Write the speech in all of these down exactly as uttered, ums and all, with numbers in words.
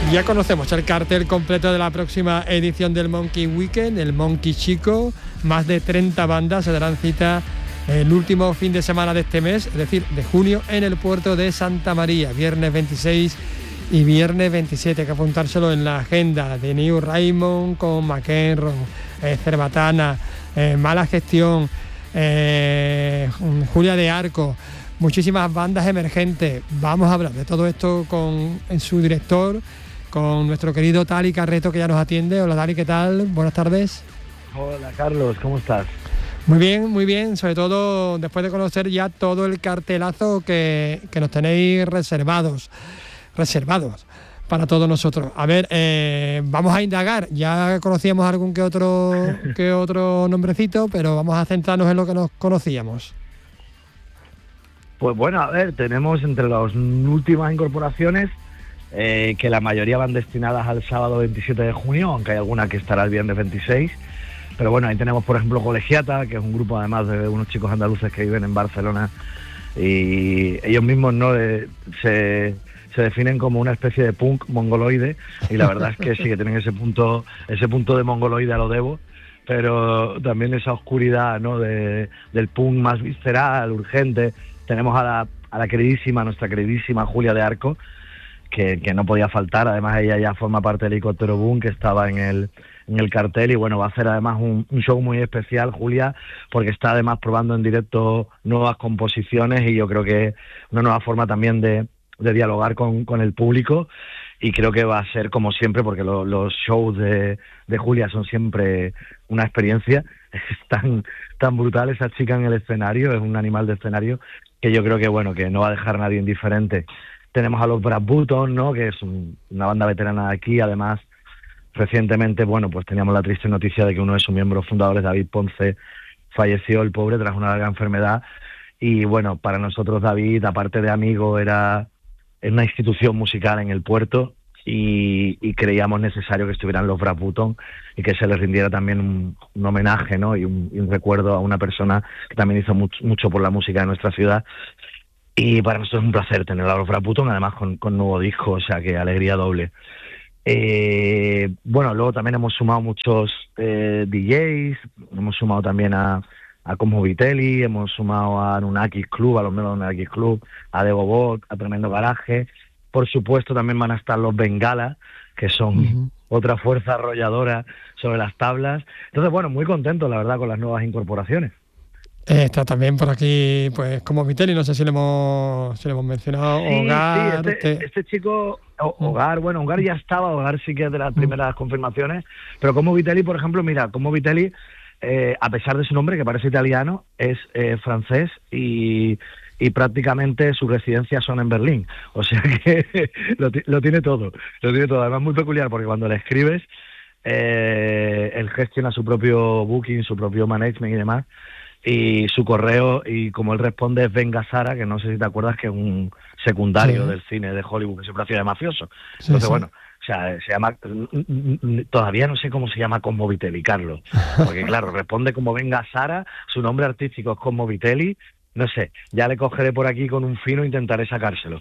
Ya conocemos el cartel completo de la próxima edición del Monkey Weekend, el Monkey Chico. Más de treinta bandas se darán cita el último fin de semana de este mes, es decir, de junio, en el puerto de Santa María, viernes veintiséis y viernes veintisiete. Hay que apuntárselo en la agenda. de New Raymond con McEnroe, eh, Cerbatana, eh, Mala Gestión, eh, Julia de Arco, muchísimas bandas emergentes. Vamos a hablar de todo esto con su director, con nuestro querido Tali Carreto, que ya nos atiende. Hola Tali, ¿qué tal? Buenas tardes. Hola Carlos, ¿cómo estás? Muy bien, muy bien, sobre todo después de conocer ya todo el cartelazo que, que nos tenéis reservados, reservados para todos nosotros. A ver, eh, vamos a indagar, ya conocíamos algún que otro, que otro nombrecito, pero vamos a centrarnos en lo que nos conocíamos. Pues bueno, a ver, tenemos entre las últimas incorporaciones, eh, que la mayoría van destinadas al sábado veintisiete de junio, aunque hay alguna que estará el viernes veintiséis. Pero bueno, ahí tenemos, por ejemplo, Colegiata, que es un grupo además de unos chicos andaluces que viven en Barcelona, y ellos mismos no eh, se, se definen como una especie de punk mongoloide, y la verdad es que sí que tienen ese punto, ese punto de mongoloide a lo Devo, pero también esa oscuridad, ¿no?, de, del punk más visceral, urgente. Tenemos a la, a la queridísima, nuestra queridísima Julia de Arco, que, que no podía faltar. Además ella ya forma parte del Helicóptero Boom, que estaba en el en el cartel, y bueno, va a hacer además un, un show muy especial, Julia, porque está además probando en directo nuevas composiciones, y yo creo que una nueva forma también de, de dialogar con, con el público, y creo que va a ser como siempre, porque lo, los shows de, de Julia son siempre una experiencia. Es tan, tan brutal esa chica en el escenario, es un animal de escenario, que yo creo que bueno, que no va a dejar a nadie indiferente. Tenemos a los Brass Buttons, ¿no?, que es un, una banda veterana de aquí. Además, recientemente, bueno, pues teníamos la triste noticia de que uno de sus miembros fundadores, David Ponce, falleció, el pobre, tras una larga enfermedad. Y bueno, para nosotros David, aparte de amigo, era una institución musical en el puerto, y, y creíamos necesario que estuvieran los Brass Buttons y que se les rindiera también un, un homenaje, ¿no?, y un, y un recuerdo a una persona que también hizo mucho, mucho por la música de nuestra ciudad. Y para nosotros es un placer tener a los Brass Buttons, además con, con nuevo disco, o sea que alegría doble. Eh, bueno, luego también hemos sumado muchos eh, D Js, hemos sumado también a, a Cosmo Vitelli, hemos sumado a Nunakis Club, a los miembros de Nunakis Club, a Debo Bot, a Tremendo Garaje. Por supuesto también van a estar los Bengala, que son uh-huh. otra fuerza arrolladora sobre las tablas. Entonces, bueno, muy contento, la verdad, con las nuevas incorporaciones. Eh, está también por aquí, pues, como Vitelli, no sé si le hemos, si le hemos mencionado. Sí, Hogar. Sí, este, te... este chico, Hogar, bueno, Hogar ya estaba, Hogar sí que es de las primeras confirmaciones, pero como Vitelli, por ejemplo, mira, como Vitelli, eh, a pesar de su nombre, que parece italiano, es eh, francés, y, y prácticamente sus residencias son en Berlín, o sea que lo, lo tiene todo, lo tiene todo. Además muy peculiar, porque cuando le escribes, eh, él gestiona su propio booking, su propio management y demás, y su correo, y como él responde, es Venga Sara, que no sé si te acuerdas que es un secundario sí. del cine de Hollywood, que siempre hacía de mafioso. Sí, Entonces, sí. bueno, o sea, se llama, todavía no sé cómo se llama Cosmo Vitelli, Carlos, porque claro, responde como Venga Sara, su nombre artístico es Cosmo Vitelli, no sé, ya le cogeré por aquí con un fino e intentaré sacárselo.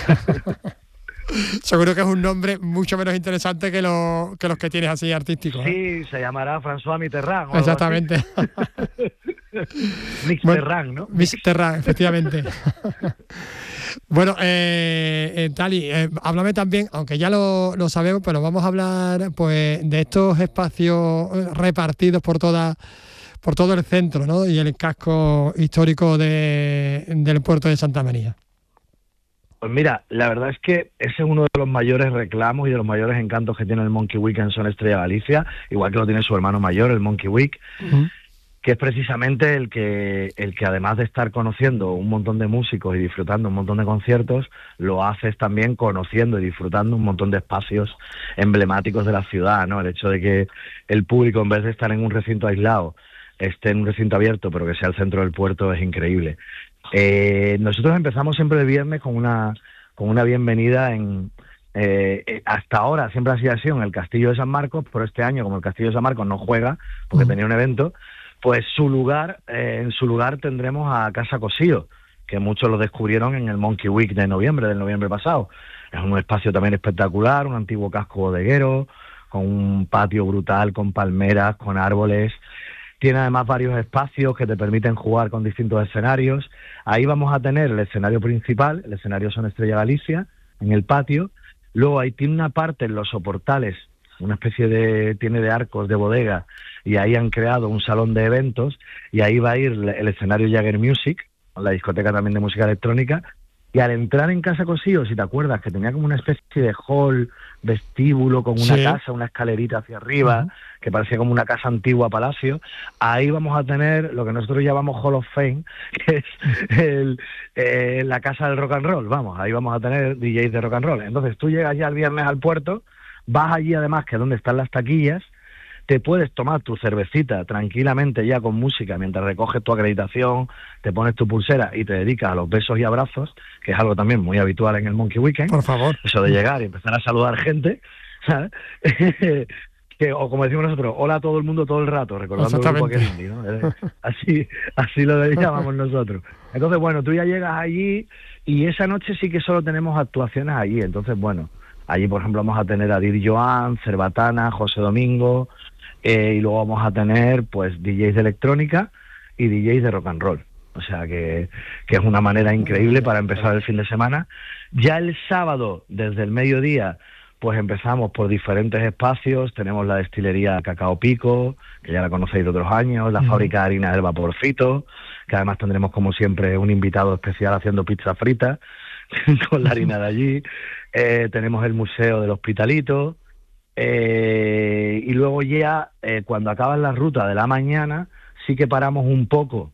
Seguro que es un nombre mucho menos interesante que, lo, que los que tienes así artísticos. Sí, ¿eh? se llamará François Mitterrand. Exactamente. Mitterrand, ¿no? Mitterrand, efectivamente. Bueno, eh, eh, Tali, eh, háblame también, aunque ya lo, lo sabemos, pero vamos a hablar pues de estos espacios repartidos por toda por todo el centro, ¿no?, y el casco histórico de, del puerto de Santa María. Pues mira, la verdad es que ese es uno de los mayores reclamos y de los mayores encantos que tiene el Monkey Week en Son Estrella Galicia, igual que lo tiene su hermano mayor, el Monkey Week, uh-huh. que es precisamente el que, el que además de estar conociendo un montón de músicos y disfrutando un montón de conciertos, lo haces también conociendo y disfrutando un montón de espacios emblemáticos de la ciudad, ¿no? El hecho de que el público, en vez de estar en un recinto aislado, esté en un recinto abierto, pero que sea el centro del puerto, es increíble. Eh, nosotros empezamos siempre el viernes con una con una bienvenida en eh, hasta ahora siempre ha sido así en el Castillo de San Marcos, pero este año, como el Castillo de San Marcos no juega porque uh-huh. tenía un evento, pues su lugar eh, en su lugar tendremos a Casa Cosío, que muchos lo descubrieron en el Monkey Week de noviembre del noviembre pasado. Es un espacio también espectacular, un antiguo casco bodeguero, con un patio brutal, con palmeras, con árboles. Tiene además varios espacios que te permiten jugar con distintos escenarios. Ahí vamos a tener el escenario principal, el escenario Son Estrella Galicia, en el patio. Luego ahí tiene una parte en los soportales, una especie de, tiene de arcos de bodega, y ahí han creado un salón de eventos, y ahí va a ir el escenario Jagger Music, la discoteca también de música electrónica. Y al entrar en Casa Cosío, si te acuerdas, que tenía como una especie de hall, vestíbulo, con una sí. casa, una escalerita hacia arriba, uh-huh. que parecía como una casa antigua, palacio, ahí vamos a tener lo que nosotros llamamos Hall of Fame, que es el, eh, la casa del rock and roll, vamos, ahí vamos a tener D Js de rock and roll. Entonces tú llegas ya el viernes al puerto, vas allí además, que es donde están las taquillas, te puedes tomar tu cervecita tranquilamente ya con música mientras recoges tu acreditación, te pones tu pulsera y te dedicas a los besos y abrazos, que es algo también muy habitual en el Monkey Weekend. Por favor. Eso de llegar y empezar a saludar gente, ¿sabes? que, o como decimos nosotros, hola a todo el mundo todo el rato, recordando el grupo aquel indie, ¿no? Así, así lo llamamos nosotros. Entonces, bueno, tú ya llegas allí y esa noche sí que solo tenemos actuaciones allí. Entonces, bueno, allí, por ejemplo, vamos a tener a Didi Joan, Cerbatana, José Domingo... Eh, y luego vamos a tener pues D Js de electrónica y D Js de rock and roll. O sea que, que es una manera increíble para empezar el fin de semana. Ya el sábado, desde el mediodía, pues empezamos por diferentes espacios. Tenemos la destilería Cacao Pico, que ya la conocéis de otros años, la mm. fábrica de harina del Vaporcito, que además tendremos como siempre un invitado especial haciendo pizza frita con la harina de allí. Eh, tenemos el Museo del Hospitalito. Eh, y luego ya eh, cuando acaban la ruta de la mañana sí que paramos un poco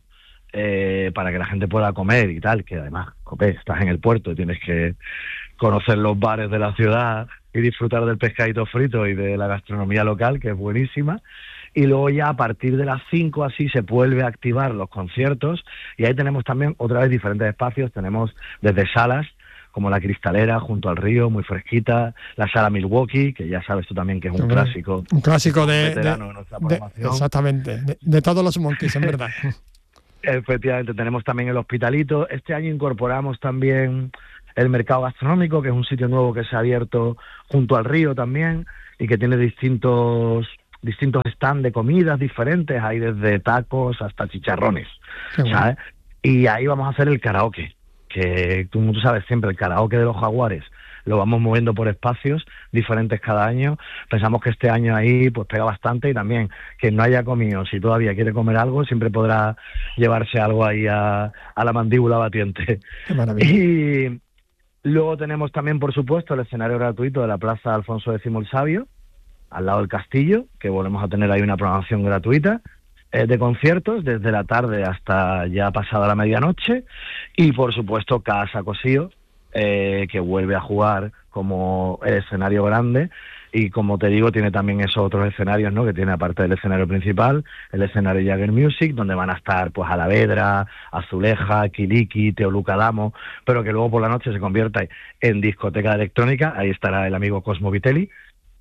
eh, para que la gente pueda comer y tal, que además, jope, estás en el puerto y tienes que conocer los bares de la ciudad y disfrutar del pescadito frito y de la gastronomía local, que es buenísima. Y luego ya a partir de las cinco así se vuelve a activar los conciertos, y ahí tenemos también otra vez diferentes espacios. Tenemos desde salas como la Cristalera, junto al río, muy fresquita, la Sala Milwaukee, que ya sabes tú también que es un Hombre, clásico. Un clásico de, de, de nuestra programación. De, exactamente, de, de todos los Monkeys, en verdad. Efectivamente, tenemos también el Hospitalito. Este año incorporamos también el Mercado Gastronómico, que es un sitio nuevo que se ha abierto junto al río también, y que tiene distintos distintos stands de comidas diferentes, hay desde tacos hasta chicharrones, ¿sabes? Bueno. Y ahí vamos a hacer el karaoke, que tú, tú sabes siempre, el karaoke de los Jaguares lo vamos moviendo por espacios diferentes cada año. Pensamos que este año ahí pues pega bastante, y también quien no haya comido, si todavía quiere comer algo, siempre podrá llevarse algo ahí a, a la mandíbula batiente. Qué maravilla. Y luego tenemos también, por supuesto, el escenario gratuito de la Plaza Alfonso X el Sabio, al lado del castillo, que volvemos a tener ahí una programación gratuita eh, de conciertos desde la tarde hasta ya pasada la medianoche. Y por supuesto Casa Cosío, eh, que vuelve a jugar como el escenario grande, y como te digo tiene también esos otros escenarios, ¿no?, que tiene aparte del escenario principal, el escenario Jagger Music, donde van a estar pues Alavedra, Azuleja, Kiliki, Teoluca Damo, pero que luego por la noche se convierta en discoteca electrónica. Ahí estará el amigo Cosmo Vitelli.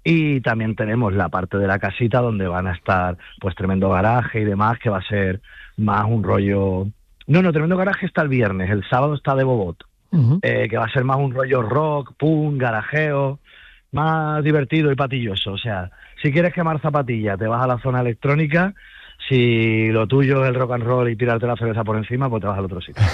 Y también tenemos la parte de la casita donde van a estar pues Tremendo Garaje y demás, que va a ser más un rollo... No, no, Tremendo Garaje está el viernes, el sábado está de Bobot, uh-huh. eh, que va a ser más un rollo rock, punk, garajeo, más divertido y patilloso. O sea, si quieres quemar zapatilla, te vas a la zona electrónica. Si lo tuyo es el rock and roll y tirarte la cerveza por encima, pues te vas al otro sitio.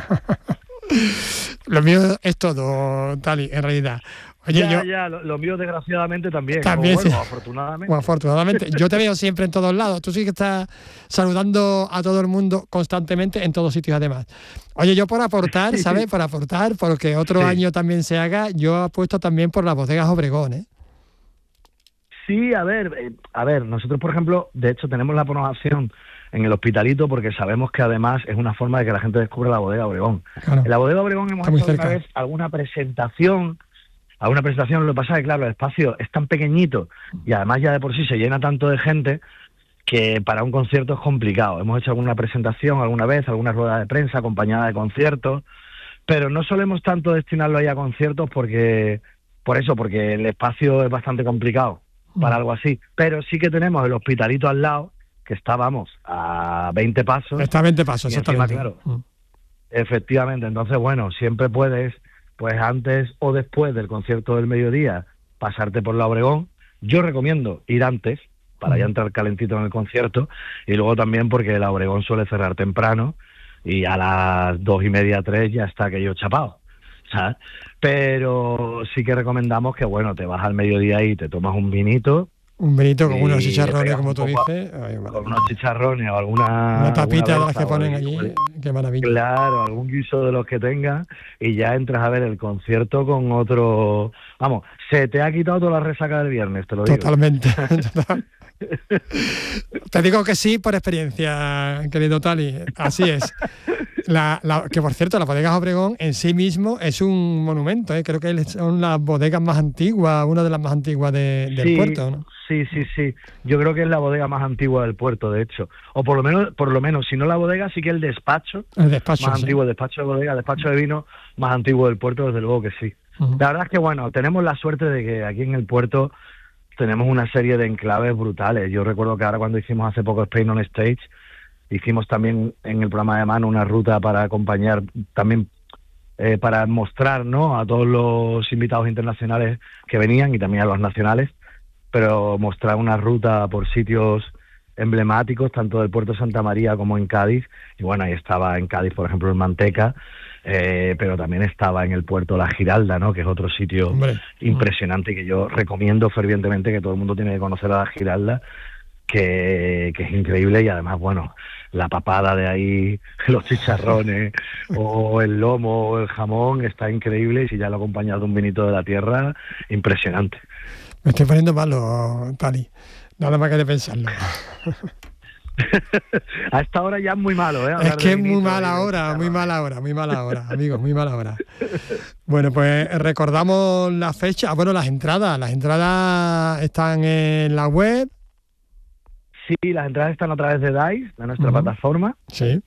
Lo mío es todo, Tali, en realidad. Oye, ya, yo, ya, lo, lo mío desgraciadamente también. También, o bueno, sí. afortunadamente. Bueno, afortunadamente. Yo te veo siempre en todos lados. Tú sí que estás saludando a todo el mundo constantemente, en todos sitios además. Oye, yo por aportar, ¿sabes? Por aportar, porque otro sí. año también se haga, yo apuesto también por las bodegas Obregón, ¿eh? Sí, a ver, eh, a ver, nosotros, por ejemplo, de hecho tenemos la programación en el Hospitalito, porque sabemos que además es una forma de que la gente descubra la bodega Obregón. Claro. En la bodega Obregón hemos hecho alguna vez alguna presentación, alguna presentación, lo que pasa es que, claro, el espacio es tan pequeñito y además ya de por sí se llena tanto de gente que para un concierto es complicado. Hemos hecho alguna presentación alguna vez, alguna rueda de prensa acompañada de conciertos, pero no solemos tanto destinarlo ahí a conciertos porque, por eso, porque el espacio es bastante complicado para algo así. Pero sí que tenemos el Hospitalito al lado, que está, vamos, a veinte pasos. Está a veinte pasos, exactamente. Claro, mm. efectivamente. Entonces, bueno, siempre puedes pues antes o después del concierto del mediodía, pasarte por la Obregón. Yo recomiendo ir antes, para ya entrar calentito en el concierto, y luego también porque la Obregón suele cerrar temprano, y a las dos y media, tres ya está aquello chapado, ¿sabes? Pero sí que recomendamos que, bueno, te vas al mediodía y te tomas un vinito. Un vinito con unos chicharrones, como tú dices. Ay, con unos chicharrones o alguna... Una tapita de las que ponen allí, allí, qué maravilla. Claro, algún guiso de los que tengas, y ya entras a ver el concierto con otro... Vamos, se te ha quitado toda la resaca del viernes, te lo digo. Totalmente. Te digo que sí por experiencia, querido Tali, así es. La, la, que por cierto, la bodega Obregón en sí mismo es un monumento, ¿eh? Creo que son las bodegas más antiguas, una de las más antiguas de, del sí, puerto, ¿no? Sí, sí, sí. Yo creo que es la bodega más antigua del puerto, de hecho. O por lo menos, por lo menos, si no la bodega, sí que el despacho, el despacho más sí. antiguo, el despacho de bodega, el despacho de vino más antiguo del puerto, desde luego que sí. Uh-huh. La verdad es que, bueno, tenemos la suerte de que aquí en el puerto tenemos una serie de enclaves brutales. Yo recuerdo que ahora cuando hicimos hace poco Spain on Stage, hicimos también en el programa de mano una ruta para acompañar, también eh, para mostrar, ¿no?, a todos los invitados internacionales que venían y también a los nacionales, pero mostrar una ruta por sitios emblemáticos, tanto del puerto de Santa María como en Cádiz. Y bueno, ahí estaba en Cádiz, por ejemplo, en Manteca, eh, pero también estaba en el puerto La Giralda, ¿no?, que es otro sitio Hombre. impresionante que yo recomiendo fervientemente, que todo el mundo tiene que conocer a La Giralda, que, que es increíble. Y además, bueno, la papada de ahí, los chicharrones o el lomo o el jamón está increíble, y si ya lo acompañas de un vinito de la tierra, impresionante. Me estoy poniendo malo, Tali. Nada más que de pensarlo. A esta hora ya es muy malo, ¿eh? Es que es muy mala hora, muy mala hora, muy mala hora, amigos, muy mala hora. Bueno, pues recordamos la fecha, bueno, las entradas. Las entradas están en la web. Sí, las entradas están a través de Dice, de nuestra uh-huh. plataforma. Sí.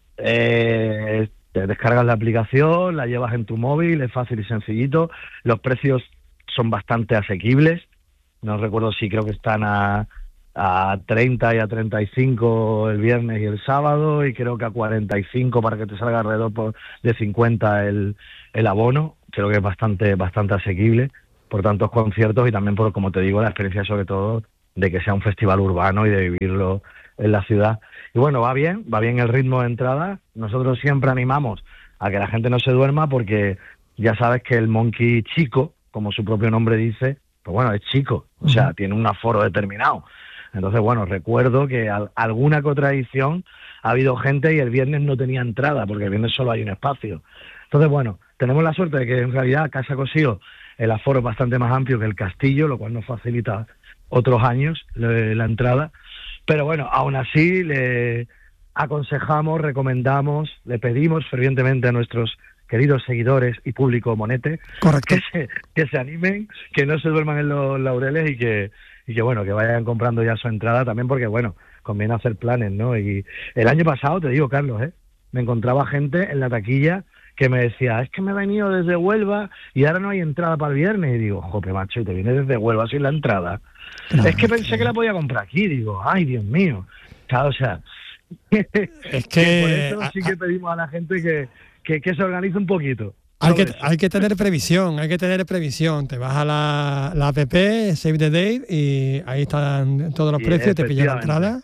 Eh, te descargas la aplicación, la llevas en tu móvil, es fácil y sencillito. Los precios son bastante asequibles. No recuerdo si creo que están a, a treinta y a treinta y cinco el viernes y el sábado, y creo que a cuarenta y cinco para que te salga alrededor por, de cincuenta el, el abono. Creo que es bastante, bastante asequible por tantos conciertos, y también por, como te digo, la experiencia sobre todo de que sea un festival urbano y de vivirlo en la ciudad. Y bueno, va bien, va bien el ritmo de entrada. Nosotros siempre animamos a que la gente no se duerma, porque ya sabes que el Monkey chico, como su propio nombre dice, pues bueno, es chico, o sea, uh-huh. tiene un aforo determinado. Entonces, bueno, recuerdo que al, alguna que otra edición ha habido gente y el viernes no tenía entrada, porque el viernes solo hay un espacio. Entonces, bueno, tenemos la suerte de que en realidad Casa Cosío el aforo es bastante más amplio que el Castillo, lo cual nos facilita otros años le, la entrada. Pero bueno, aún así le aconsejamos, recomendamos, le pedimos fervientemente a nuestros queridos seguidores y público monete, Correcto. que se, que se animen, que no se duerman en los laureles, y que, y que bueno, que vayan comprando ya su entrada también, porque bueno, conviene hacer planes, ¿no? Y el año pasado, te digo, Carlos, ¿eh? me encontraba gente en la taquilla que me decía, es que me he venido desde Huelva y ahora no hay entrada para el viernes. Y digo, jope, macho, y te vienes desde Huelva sin la entrada. Claro, es que pensé sí. que la podía comprar aquí. Digo, ay, Dios mío. Claro, o sea, es que, que por eso sí que pedimos a la gente que, que, que se organice un poquito. Hay que, hay que tener previsión, hay que tener previsión. Te vas a la, la app, Save the Date, y ahí están todos los sí, precios, te pillas la entrada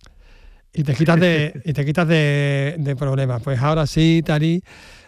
y te quitas de, y te quitas de, de problemas. Pues ahora sí, Tali,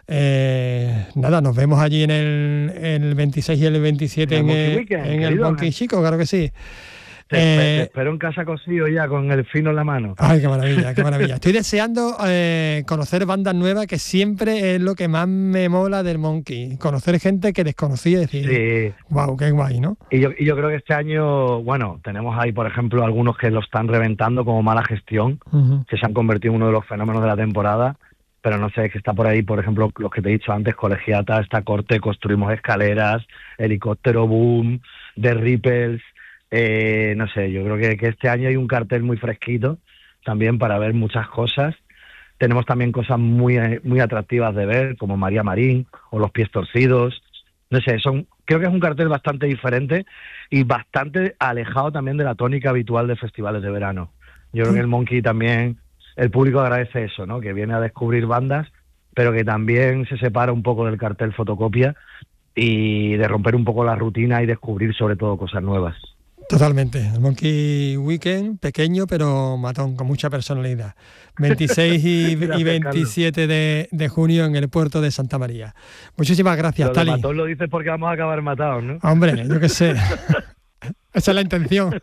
eh, nada, nos vemos allí en el, el veintiséis y el veintisiete en el, Weekend, en el Monkey Chico, claro que sí. Te, eh, te espero en Casa Cosío ya con el fino en la mano. Ay, qué maravilla, qué maravilla. Estoy deseando eh, conocer bandas nuevas, que siempre es lo que más me mola del Monkey. Conocer gente que desconocía y decir, sí. wow, qué guay, ¿no? Y yo, y yo creo que este año, bueno, tenemos ahí, por ejemplo, algunos que lo están reventando, como Mala Gestión, uh-huh. que se han convertido en uno de los fenómenos de la temporada. Pero no sé, que está por ahí, por ejemplo, los que te he dicho antes, Colegiata, esta corte, Construimos Escaleras, Helicóptero Boom, The Ripples. Eh, no sé, yo creo que, que este año hay un cartel muy fresquito también para ver muchas cosas. Tenemos también cosas muy muy atractivas de ver, como María Marín o Los Pies Torcidos. No sé, son creo que es un cartel bastante diferente y bastante alejado también de la tónica habitual de festivales de verano. Yo creo que el Monkey también, el público agradece eso, ¿no? Que viene a descubrir bandas, pero que también se separa un poco del cartel fotocopia y de romper un poco la rutina y descubrir sobre todo cosas nuevas. Totalmente. El Monkey Weekend, pequeño pero matón, con mucha personalidad. veintiséis y, gracias, y veintisiete de, de junio en el puerto de Santa María. Muchísimas gracias, lo Tali. Matón lo dices porque vamos a acabar matados, ¿no? Hombre, yo qué sé. Esa es la intención.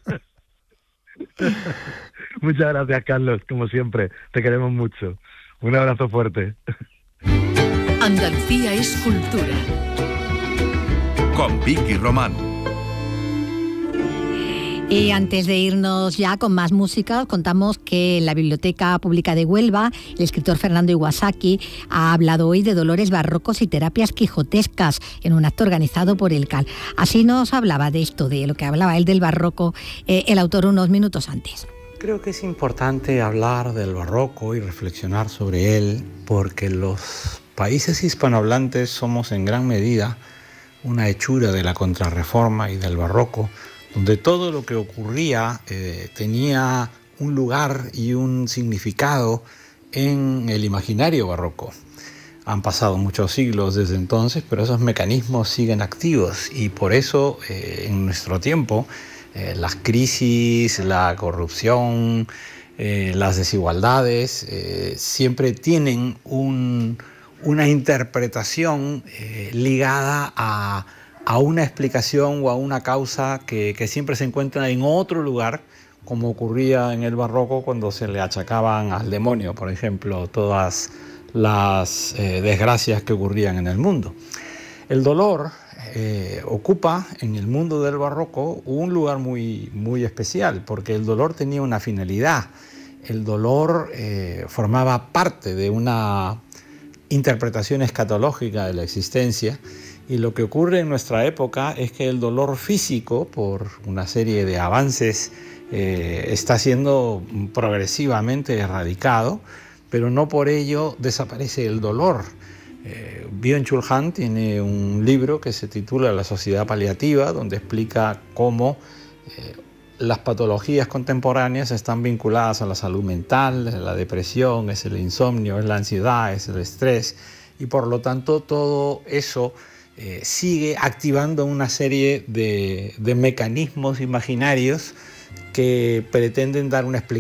Muchas gracias, Carlos, como siempre. Te queremos mucho. Un abrazo fuerte. Andalucía es cultura. Con Vicky Román. Y antes de irnos ya con más música, os contamos que en la Biblioteca Pública de Huelva, el escritor Fernando Iwasaki ha hablado hoy de dolores barrocos y terapias quijotescas en un acto organizado por el C A L. Así nos hablaba de esto, de lo que hablaba él del barroco, eh, el autor unos minutos antes. Creo que es importante hablar del barroco y reflexionar sobre él, porque los países hispanohablantes somos en gran medida una hechura de la Contrarreforma y del barroco, donde todo lo que ocurría eh, tenía un lugar y un significado en el imaginario barroco. Han pasado muchos siglos desde entonces, pero esos mecanismos siguen activos y por eso eh, en nuestro tiempo eh, las crisis, la corrupción, eh, las desigualdades eh, siempre tienen un, una interpretación eh, ligada a a una explicación o a una causa que, que siempre se encuentra en otro lugar, como ocurría en el barroco cuando se le achacaban al demonio, por ejemplo, todas las eh, desgracias que ocurrían en el mundo. El dolor eh, ocupa en el mundo del barroco un lugar muy, muy especial, porque el dolor tenía una finalidad. El dolor eh, formaba parte de una interpretación escatológica de la existencia. Y lo que ocurre en nuestra época es que el dolor físico, por una serie de avances, eh, está siendo progresivamente erradicado, pero no por ello desaparece el dolor. Eh, Byung-Chul Han tiene un libro que se titula La sociedad paliativa, donde explica cómo eh, las patologías contemporáneas están vinculadas a la salud mental, a la depresión, es el insomnio, es la ansiedad, es el estrés, y por lo tanto todo eso Eh, sigue activando una serie de, de mecanismos imaginarios que pretenden dar una explicación